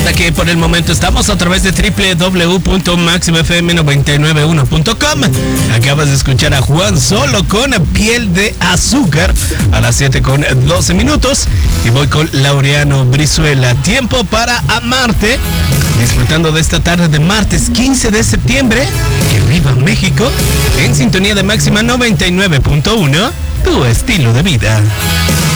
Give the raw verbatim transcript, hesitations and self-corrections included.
Recuerda que por el momento estamos a través de doble u doble u doble u punto máximo f m noventa y nueve uno punto com. Acabas de escuchar a Juan Solo con Piel de Azúcar a las siete con doce minutos. Y voy con Laureano Brizuela, Tiempo para Amarte. Disfrutando de esta tarde de martes quince de septiembre. Que viva México. En sintonía de Máxima noventa y nueve punto uno, tu estilo de vida.